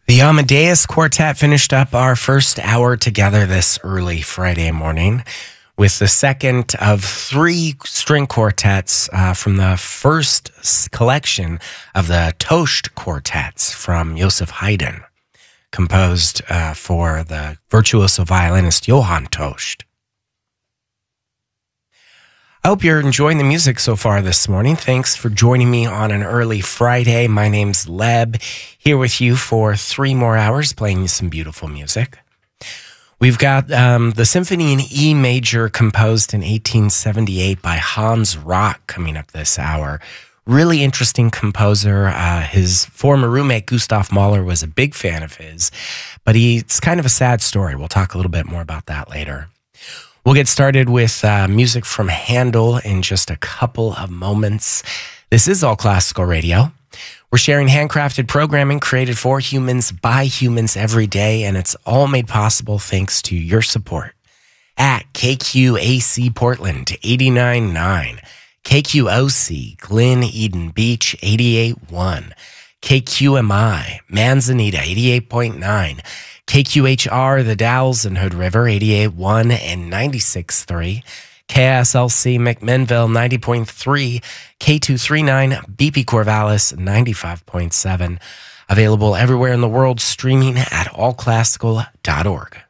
The Amadeus Quartet finished up our first hour together this early Friday morning with the second of three string quartets from the first collection of the Toscht quartets from Joseph Haydn, composed for the virtuoso violinist Johann Toscht. I hope you're enjoying the music so far this morning. Thanks for joining me on an early Friday. My name's Leb, here with you for 3 more hours playing you some beautiful music. We've got the Symphony in E major composed in 1878 by Hans Rock coming up this hour. Really interesting composer. His former roommate, Gustav Mahler, was a big fan of his, but it's kind of a sad story. We'll talk a little bit more about that later. We'll get started with music from Handel in just a couple of moments. This is All Classical Radio. We're sharing handcrafted programming created for humans by humans every day, and it's all made possible thanks to your support at KQAC Portland 89.9, KQOC Glen Eden Beach 88.1, KQMI Manzanita 88.9, KQHR, The Dalles and Hood River, 88.1 and 96.3. KSLC McMinnville, 90.3. K239, BP Corvallis, 95.7. Available everywhere in the world, streaming at allclassical.org.